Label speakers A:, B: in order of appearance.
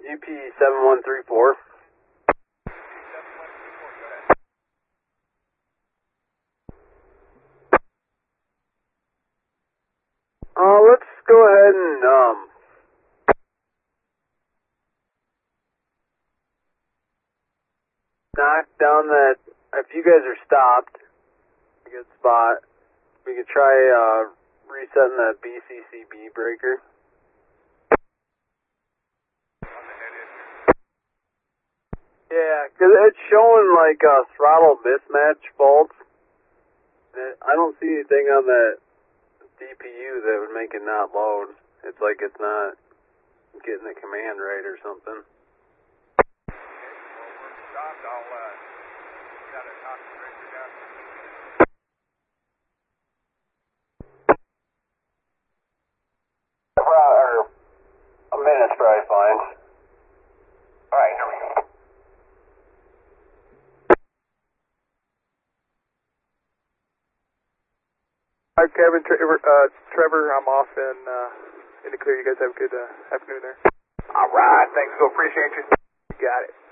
A: UP 7134. Let's go ahead and knock down that. If you guys are stopped, a good spot. We could try resetting that BCCB breaker. Yeah, because it's showing like throttle mismatch faults. I don't see anything on that DPU that would make it not load. It's like it's not getting the command right or something. A minute's probably fine. Alright, here we go.
B: Hi, Kevin, Trevor, I'm off in the clear. You guys have a good afternoon there.
C: Alright, thanks, Phil. Appreciate you.
B: You got it.